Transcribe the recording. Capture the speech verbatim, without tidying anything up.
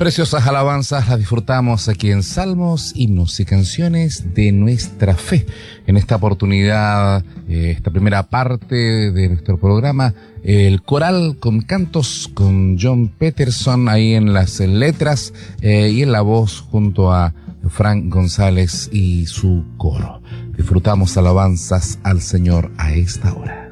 Preciosas alabanzas las disfrutamos aquí en Salmos, Himnos y Canciones de Nuestra Fe. En esta oportunidad, eh, esta primera parte de nuestro programa, el coral con cantos con John Peterson ahí en las letras eh, y en la voz junto a Frank González y su coro. Disfrutamos alabanzas al Señor a esta hora.